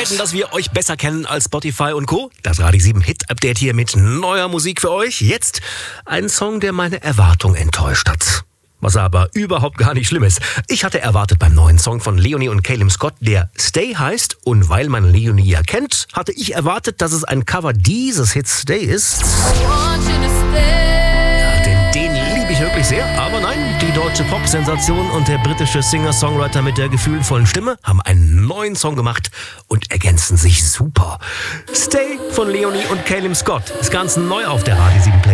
Zeiten, dass wir euch besser kennen als Spotify und Co. Das Radio 7 Hit Update hier mit neuer Musik für euch. Jetzt ein Song, der meine Erwartung enttäuscht hat. Was aber überhaupt gar nicht schlimm ist. Ich hatte erwartet beim neuen Song von Leonie und Caleb Scott, der Stay heißt. Und weil man Leonie ja kennt, hatte ich erwartet, dass es ein Cover dieses Hits Stay ist. Den liebe ich wirklich sehr, aber nein, die deutsche Pop-Sensation und der britische Singer-Songwriter mit der gefühlvollen Stimme haben einen neuen Song gemacht und ergänzen sich super. Stay von Leonie und Caleb Scott ist ganz neu auf der Radio 7 Play.